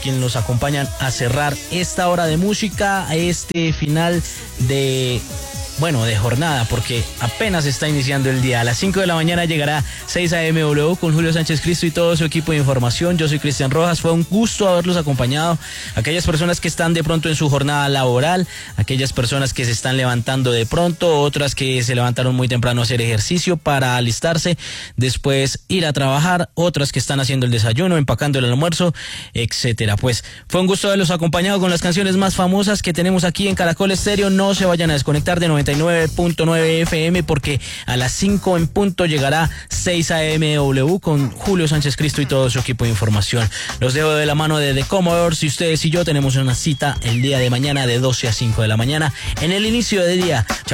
quienes nos acompañan a cerrar esta hora de música, este final de jornada, porque apenas está iniciando el día. A las 5 de la mañana llegará 6 a.m. W con Julio Sánchez Cristo y todo su equipo de información. Yo soy Cristian Rojas, fue un gusto haberlos acompañado. Aquellas personas que están de pronto en su jornada laboral, aquellas personas que se están levantando de pronto, otras que se levantaron muy temprano a hacer ejercicio para alistarse, después ir a trabajar, otras que están haciendo el desayuno, empacando el almuerzo, etcétera. Pues fue un gusto haberlos acompañado con las canciones más famosas que tenemos aquí en Caracol Estéreo. No se vayan a desconectar de 99.9 FM, porque a las 5 en punto llegará 6 a.m. W con Julio Sánchez Cristo y todo su equipo de información. Los dejo de la mano de The Commodores y ustedes y yo tenemos una cita el día de mañana de 12 a 5 de la mañana en el inicio de día. Chao.